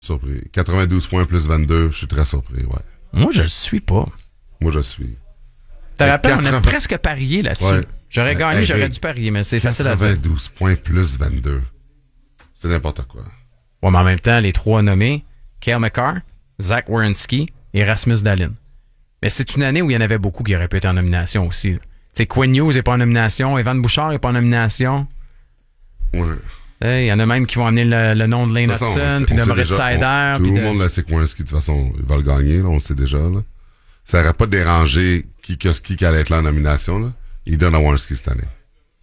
Surpris. 92 points plus 22, je suis très surpris, ouais. Moi, je le suis pas. Moi, je suis. T'as rappelé, on a presque parié là-dessus. Ouais. J'aurais gagné, j'aurais dû parier, mais c'est facile à dire. 92 points plus 22. C'est n'importe quoi. Ouais, mais en même temps, les trois nommés, Cale Makar, Zach Werenski et Rasmus Dahlin. Mais c'est une année où il y en avait beaucoup qui auraient pu être en nomination aussi. Tu sais, Quinn Hughes n'est pas en nomination, Evan Bouchard n'est pas en nomination. Ouais. Il y en a même qui vont amener le nom de Lane Hudson, puis de Moritz Seider. Tout le monde le sait que Werenski, de toute façon, il va le gagner, là, on le sait déjà. Là. Ça n'aurait pas dérangé qui allait être là en nomination. Là. Il donne à Werenski cette année.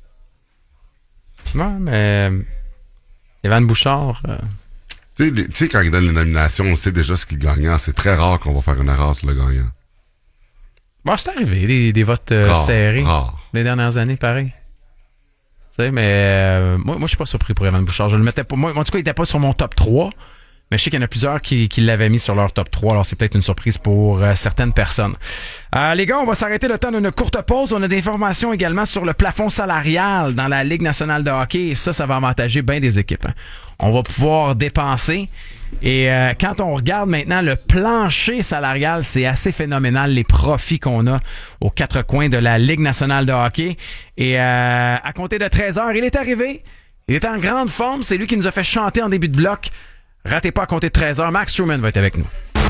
Ouais, mais Evan Bouchard... Tu sais, quand il donne les nominations, on sait déjà ce qui est gagnant. C'est très rare qu'on va faire une erreur sur le gagnant. Bon, c'est arrivé, des votes serrés. Les dernières années, pareil. Tu sais, mais moi, je suis pas surpris pour Evan Bouchard. Je le mettais pas. Moi, en tout cas, il était pas sur mon top 3. Mais je sais qu'il y en a plusieurs qui l'avaient mis sur leur top 3. Alors, c'est peut-être une surprise pour certaines personnes. Les gars, on va s'arrêter le temps d'une courte pause. On a des informations également sur le plafond salarial dans la Ligue nationale de hockey. Et ça va avantager bien des équipes. Hein. On va pouvoir dépenser. Et quand on regarde maintenant le plancher salarial, c'est assez phénoménal les profits qu'on a aux quatre coins de la Ligue nationale de hockey. Et à compter de 13h, il est arrivé. Il est en grande forme. C'est lui qui nous a fait chanter en début de bloc. Ratez pas à compter de 13h. Max Truman va être avec nous.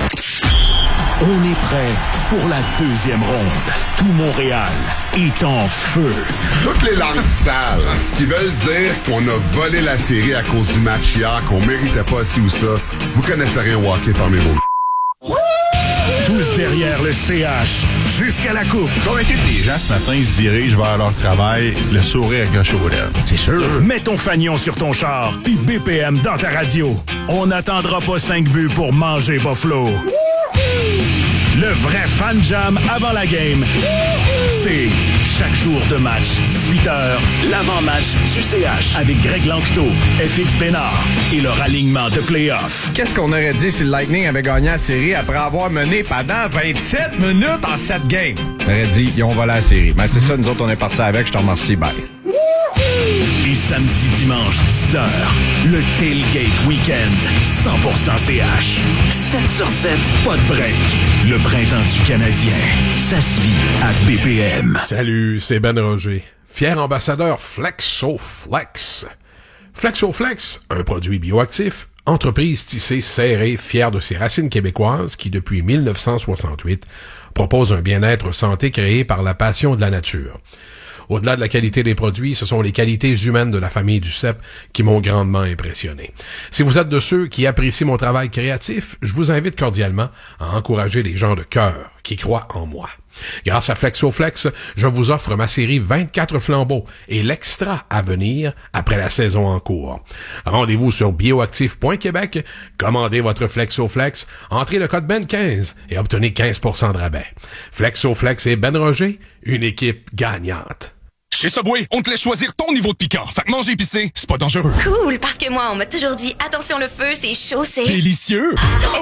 On est prêt pour la deuxième ronde. Tout Montréal est en feu. Toutes les langues sales qui veulent dire qu'on a volé la série à cause du match hier, qu'on méritait pas ci ou ça, vous connaissez rien au hockey, fermez vos... Tous derrière le CH, jusqu'à la coupe. Convaincu que les gens ce matin ils se dirigent vers leur travail, le sourire accroché aux lèvres. C'est sûr. Mets ton fanion sur ton char, puis BPM dans ta radio. On n'attendra pas 5 buts pour manger Buffalo. Le vrai fan jam avant la game, c'est chaque jour de match, 18h, l'avant-match du CH avec Greg Lanctot, FX Bénard et leur alignement de play-off. Qu'est-ce qu'on aurait dit si le Lightning avait gagné la série après avoir mené pendant 27 minutes en 7 games? On aurait dit, ils ont volé la série. Mais c'est ça, nous autres, on est partis avec. Je te remercie, bye. Et samedi, dimanche, 10h, le Tailgate Weekend, 100% CH. 7 sur 7, pas de break. Le printemps du Canadien, ça se vit à BPM. Salut, c'est Ben Roger, fier ambassadeur Flexoflex. Flexoflex, un produit bioactif, entreprise tissée serrée, fière de ses racines québécoises qui, depuis 1968, propose un bien-être santé créé par la passion de la nature. Au-delà de la qualité des produits, ce sont les qualités humaines de la famille du CEP qui m'ont grandement impressionné. Si vous êtes de ceux qui apprécient mon travail créatif, je vous invite cordialement à encourager les gens de cœur qui croient en moi. Grâce à Flexoflex, je vous offre ma série 24 flambeaux et l'extra à venir après la saison en cours. Rendez-vous sur bioactif.québec, commandez votre Flexoflex, entrez le code BEN15 et obtenez 15% de rabais. Flexoflex et Ben Roger, une équipe gagnante. Chez Subway, on te laisse choisir ton niveau de piquant. Fait que manger épicé, c'est pas dangereux. Cool, parce que moi, on m'a toujours dit, attention le feu, c'est chaud, c'est... Délicieux!